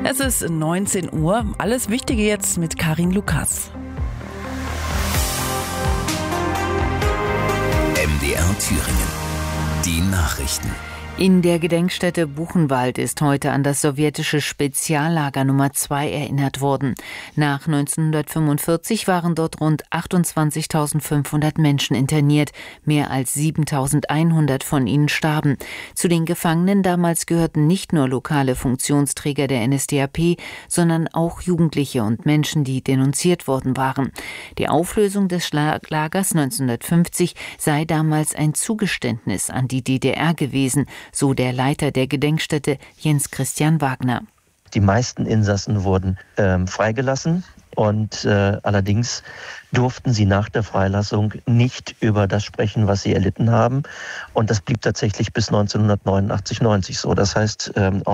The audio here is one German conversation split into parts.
Es ist 19 Uhr. Alles Wichtige jetzt mit Karin Lukas. MDR Thüringen. Die Nachrichten. In der Gedenkstätte Buchenwald ist heute an das sowjetische Speziallager Nummer 2 erinnert worden. Nach 1945 waren dort rund 28.500 Menschen interniert. Mehr als 7.100 von ihnen starben. Zu den Gefangenen damals gehörten nicht nur lokale Funktionsträger der NSDAP, sondern auch Jugendliche und Menschen, die denunziert worden waren. Die Auflösung des Lagers 1950 sei damals ein Zugeständnis an die DDR gewesen, so der Leiter der Gedenkstätte Jens Christian Wagner. Die meisten Insassen wurden freigelassen und allerdings durften sie nach der Freilassung nicht über das sprechen, was sie erlitten haben. Und das blieb tatsächlich bis 1989, 90 so. Das heißt,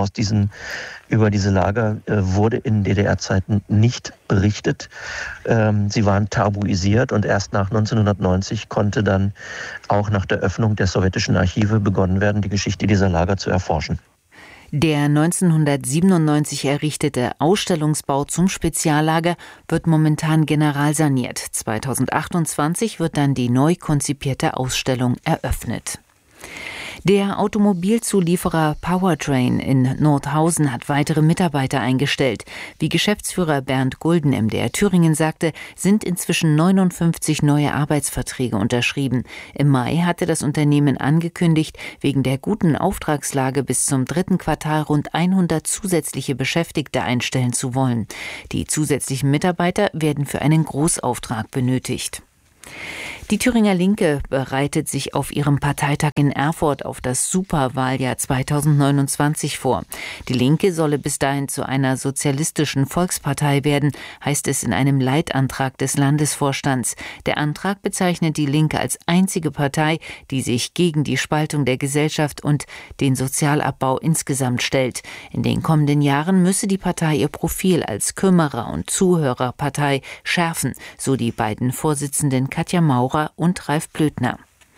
über diese Lager wurde in DDR-Zeiten nicht berichtet. Sie waren tabuisiert und erst nach 1990 konnte dann auch nach der Öffnung der sowjetischen Archive begonnen werden, die Geschichte dieser Lager zu erforschen. Der 1997 errichtete Ausstellungsbau zum Speziallager wird momentan generalsaniert. 2028 wird dann die neu konzipierte Ausstellung eröffnet. Der Automobilzulieferer Powertrain in Nordhausen hat weitere Mitarbeiter eingestellt. Wie Geschäftsführer Bernd Gulden MDR Thüringen sagte, sind inzwischen 59 neue Arbeitsverträge unterschrieben. Im Mai hatte das Unternehmen angekündigt, wegen der guten Auftragslage bis zum 3. Quartal rund 100 zusätzliche Beschäftigte einstellen zu wollen. Die zusätzlichen Mitarbeiter werden für einen Großauftrag benötigt. Die Thüringer Linke bereitet sich auf ihrem Parteitag in Erfurt auf das Superwahljahr 2029 vor. Die Linke solle bis dahin zu einer sozialistischen Volkspartei werden, heißt es in einem Leitantrag des Landesvorstands. Der Antrag bezeichnet die Linke als einzige Partei, die sich gegen die Spaltung der Gesellschaft und den Sozialabbau insgesamt stellt. In den kommenden Jahren müsse die Partei ihr Profil als Kümmerer- und Zuhörerpartei schärfen, so die beiden Vorsitzenden Katja Maurer und Ralf Blödner.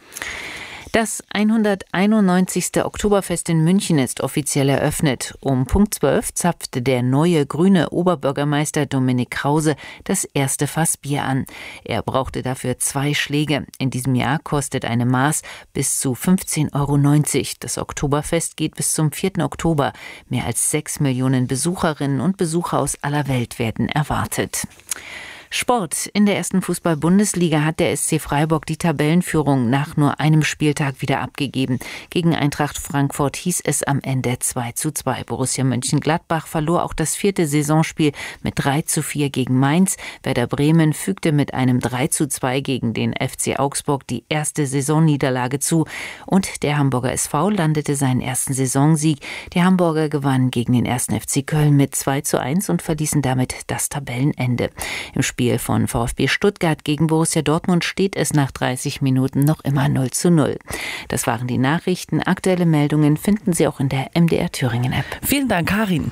Das 191. Oktoberfest in München ist offiziell eröffnet. Um Punkt 12 zapfte der neue grüne Oberbürgermeister Dominik Krause das erste Fass Bier an. Er brauchte dafür 2 Schläge. In diesem Jahr kostet eine Maß bis zu 15,90 €. Das Oktoberfest geht bis zum 4. Oktober. Mehr als 6 Millionen Besucherinnen und Besucher aus aller Welt werden erwartet. Sport. In der ersten Fußball-Bundesliga hat der SC Freiburg die Tabellenführung nach nur einem Spieltag wieder abgegeben. Gegen Eintracht Frankfurt hieß es am Ende 2:2. Borussia Mönchengladbach verlor auch das 4. Saisonspiel mit 3:4 gegen Mainz. Werder Bremen fügte mit einem 3:2 gegen den FC Augsburg die erste Saisonniederlage zu. Und der Hamburger SV landete seinen ersten Saisonsieg. Die Hamburger gewannen gegen den 1. FC Köln mit 2:1 und verließen damit das Tabellenende. Im Spiel von VfB Stuttgart gegen Borussia Dortmund steht es nach 30 Minuten noch immer 0:0. Das waren die Nachrichten. Aktuelle Meldungen finden Sie auch in der MDR Thüringen App. Vielen Dank, Karin.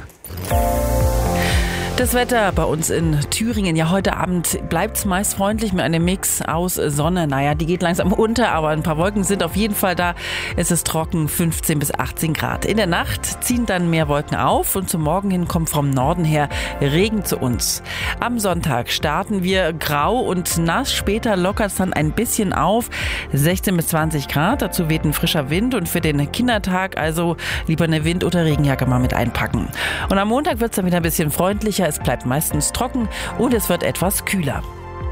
Das Wetter bei uns in Thüringen, ja, heute Abend bleibt es meist freundlich mit einem Mix aus Sonne. Naja, die geht langsam unter, aber ein paar Wolken sind auf jeden Fall da. Es ist trocken, 15 bis 18 Grad. In der Nacht ziehen dann mehr Wolken auf und zum Morgen hin kommt vom Norden her Regen zu uns. Am Sonntag starten wir grau und nass, später lockert es dann ein bisschen auf, 16 bis 20 Grad. Dazu weht ein frischer Wind und für den Kindertag also lieber eine Wind- oder Regenjacke mal mit einpacken. Und am Montag wird es dann wieder ein bisschen freundlicher. Es bleibt meistens trocken und es wird etwas kühler.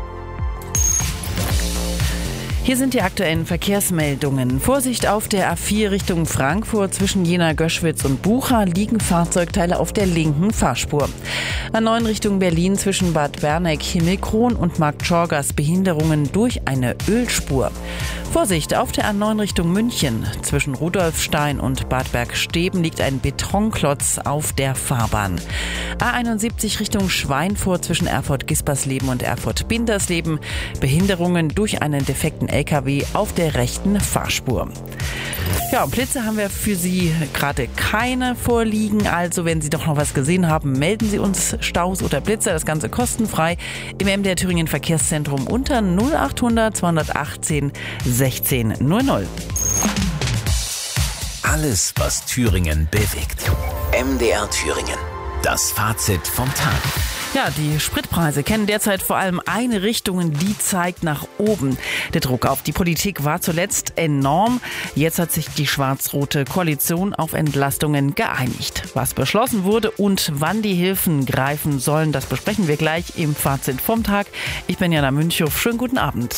Hier sind die aktuellen Verkehrsmeldungen. Vorsicht auf der A4 Richtung Frankfurt zwischen Jena, Göschwitz und Bucha liegen Fahrzeugteile auf der linken Fahrspur. A9 Richtung Berlin zwischen Bad Berneck, Himmelkron und Marktschorgas Behinderungen durch eine Ölspur. Vorsicht auf der A9 Richtung München. Zwischen Rudolfstein und Bad Bergsteben liegt ein Betonklotz auf der Fahrbahn. A71 Richtung Schweinfurt zwischen Erfurt-Gispersleben und Erfurt-Bindersleben. Behinderungen durch einen defekten LKW auf der rechten Fahrspur. Ja, und Blitze haben wir für Sie gerade keine vorliegen. Also wenn Sie doch noch was gesehen haben, melden Sie uns Staus oder Blitze. Das Ganze kostenfrei im MDR Thüringen Verkehrszentrum unter 0800 218 1600. Alles, was Thüringen bewegt. MDR Thüringen. Das Fazit vom Tag. Ja, die Spritpreise kennen derzeit vor allem eine Richtung, die zeigt nach oben. Der Druck auf die Politik war zuletzt enorm. Jetzt hat sich die schwarz-rote Koalition auf Entlastungen geeinigt. Was beschlossen wurde und wann die Hilfen greifen sollen, das besprechen wir gleich im Fazit vom Tag. Ich bin Jana Münchow. Schönen guten Abend.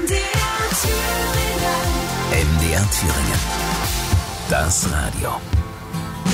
MDR Thüringen. Das Radio.